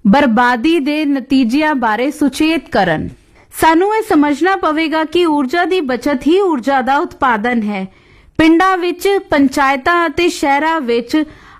बर्बादी दे नतीजिਆਂ बारे सुचेत करन। सानू ਇਹ समझना पवेगा कि ऊर्जा की बचत ही ऊर्जा का उत्पादन है। पिंडां विच, पंचायतां अते शहरां विच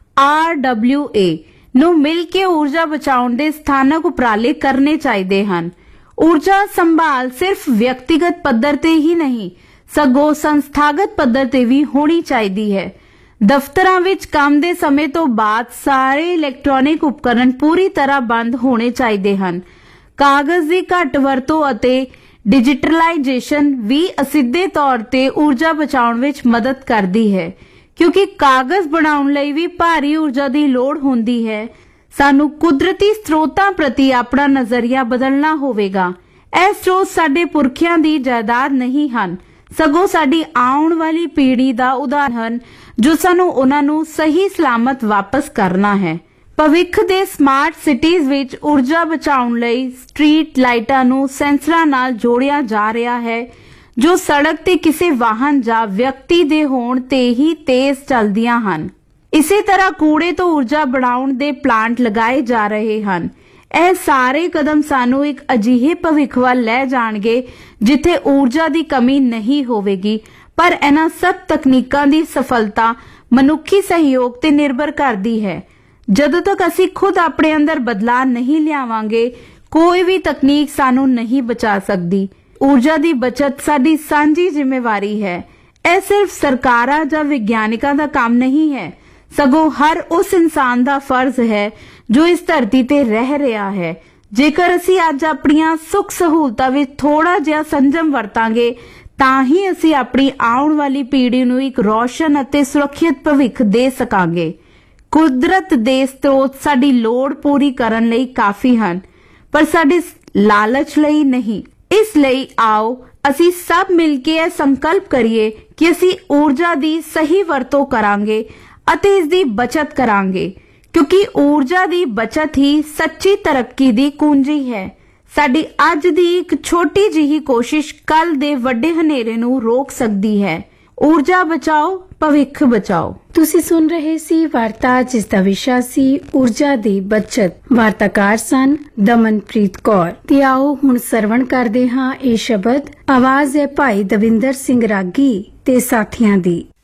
RWA ਨੂੰ ਮਿਲ ਕੇ ਊਰਜਾ ਬਚਾਉਣ ਦੇ ਸਥਾਨਕ ਉਪਰਾਲੇ ਕਰਨੇ ਚਾਹੀਦੇ ਹਨ। ਊਰਜਾ ਸੰਭਾਲ ਸਿਰਫ ਵਿਅਕਤੀਗਤ ਪੱਧਰ ਤੇ ਹੀ ਨਹੀਂ ਸਗੋਂ ਸੰਸਥਾਗਤ ਪੱਧਰ ਤੇ ਵੀ ਹੋਣੀ ਚਾਹੀਦੀ ਹੈ। ਦਫ਼ਤਰਾਂ ਵਿੱਚ ਕੰਮ ਦੇ ਸਮੇਂ ਤੋਂ ਬਾਅਦ ਸਾਰੇ ਇਲੈਕਟ੍ਰੋਨਿਕ ਉਪਕਰਨ ਪੂਰੀ ਤਰ੍ਹਾਂ ਬੰਦ ਹੋਣੇ ਚਾਹੀਦੇ ਹਨ। ਕਾਗਜ਼ ਦੀ ਘੱਟ ਵਰਤੋਂ ਅਤੇ ਡਿਜੀਟਲਾਈਜੇਸ਼ਨ ਵੀ ਅਸਿੱਧੇ ਤੌਰ ਤੇ ਊਰਜਾ ਬਚਾਉਣ ਵਿੱਚ ਮਦਦ ਕਰਦੀ ਹੈ क्योंकि कागज बनाउण लई भी भारी ऊर्जा की लोड़ होंदी है। सानू कुदरती स्रोतां प्रति अपना नजरिया बदलना होवेगा। ਇਹ स्रोत साडे पुरखियां दी जायदाद नहीं हन सगों साडी आउण वाली पीढ़ी दा उधार हन जो सानू उन्हां नू सही सलामत वापस करना है। भविख दे स्मार्ट सिटीज विच ऊर्जा बचाउण लई स्ट्रीट लाइटां नू सेंसरां नाल जोड़िया जा रहा है जो सड़क ते किसी वाहन जा व्यक्ति दे होण ते ही तेज चलदियां हन। इसे तरह कूड़े तो ऊर्जा बनाउण दे प्लांट लगाए जा रहे हन। ਇਹ ਸਾਰੇ ਕਦਮ ਸਾਨੂੰ ਇੱਕ ਅਜਿਹੇ ਭਵਿੱਖ ਵੱਲ ਲੈ ਜਾਣਗੇ ਜਿੱਥੇ ਊਰਜਾ ਦੀ ਕਮੀ ਨਹੀਂ ਹੋਵੇਗੀ, ਪਰ ਇਹਨਾਂ ਸਭ ਤਕਨੀਕਾਂ ਦੀ ਸਫਲਤਾ ਮਨੁੱਖੀ ਸਹਿਯੋਗ ਤੇ ਨਿਰਭਰ ਕਰਦੀ ਹੈ। ਜਦੋਂ ਤੱਕ ਅਸੀਂ ਖੁਦ ਆਪਣੇ ਅੰਦਰ ਬਦਲਾਅ ਨਹੀਂ ਲਿਆਵਾਂਗੇ ਕੋਈ ਵੀ ਤਕਨੀਕ ਸਾਨੂੰ ਨਹੀਂ ਬਚਾ ਸਕਦੀ। ਊਰਜਾ ਦੀ ਬਚਤ ਸਾਡੀ ਸਾਂਝੀ ਜ਼ਿੰਮੇਵਾਰੀ ਹੈ। ਇਹ ਸਿਰਫ ਸਰਕਾਰਾਂ ਜਾਂ ਵਿਗਿਆਨਿਕਾਂ ਦਾ ਕੰਮ ਨਹੀਂ ਹੈ ਸਗੋਂ ਹਰ ਉਸ ਇਨਸਾਨ ਦਾ ਫਰਜ਼ ਹੈ ਜੋ ਇਸ ਧਰਤੀ ਤੇ ਰਹਿ ਰਿਹਾ ਹੈ। ਜੇਕਰ ਅਸੀਂ ਅੱਜ ਆਪਣੀਆਂ ਸੁੱਖ ਸਹੂਲਤਾਂ ਵਿੱਚ ਥੋੜਾ ਜਿਹਾ ਸੰਜਮ ਵਰਤਾਂਗੇ ਤਾਂ ਹੀ ਅਸੀਂ ਆਪਣੀ ਆਉਣ ਵਾਲੀ ਪੀੜ੍ਹੀ ਨੂੰ ਇੱਕ ਰੌਸ਼ਨ ਅਤੇ ਸੁਰੱਖਿਅਤ ਭਵਿੱਖ ਦੇ ਸਕਾਂਗੇ। ਕੁਦਰਤ ਦੇ ਸਰੋਤ ਸਾਡੀ ਲੋੜ ਪੂਰੀ ਕਰਨ ਲਈ ਕਾਫੀ ਹਨ ਪਰ ਸਾਡੇ ਲਾਲਚ ਲਈ ਨਹੀਂ। ਇਸ ਲਈ ਆਓ ਅਸੀਂ ਸਭ ਮਿਲ ਕੇ ਇਹ ਸੰਕਲਪ ਕਰੀਏ ਕਿ ਅਸੀਂ ਊਰਜਾ ਦੀ ਸਹੀ ਵਰਤੋਂ ਕਰਾਂਗੇ ਅਤੇ ਇਸ ਦੀ ਬਚਤ ਕਰਾਂਗੇ ਕਿਉਂਕਿ ਊਰਜਾ ਦੀ ਬਚਤ ਹੀ ਸੱਚੀ ਤਰੱਕੀ ਦੀ ਕੁੰਜੀ ਹੈ। ਸਾਡੀ ਅੱਜ ਦੀ ਇੱਕ ਛੋਟੀ ਜਿਹੀ ਕੋਸ਼ਿਸ਼ ਕੱਲ ਦੇ ਵੱਡੇ ਹਨੇਰੇ ਨੂੰ ਰੋਕ ਸਕਦੀ ਹੈ। ਊਰਜਾ ਬਚਾਓ, ਭਵਿੱਖ ਬਚਾਓ। ਤੁਸੀਂ ਸੁਣ ਰਹੇ ਸੀ ਵਾਰਤਾ ਜਿਸ ਦਾ ਵਿਸ਼ਾ ਸੀ ਊਰਜਾ ਦੀ ਬਚਤ। ਵਾਰਤਾਕਾਰ ਸਨ ਦਮਨਪ੍ਰੀਤ ਕੌਰ। ਤੇ ਆਓ ਹੁਣ ਸਰਵਣ ਕਰਦੇ ਹਾਂ ਇਹ ਸ਼ਬਦ। ਆਵਾਜ਼ ਹੈ ਭਾਈ ਦਵਿੰਦਰ ਸਿੰਘ ਰਾਗੀ ਤੇ ਸਾਥੀਆਂ ਦੀ।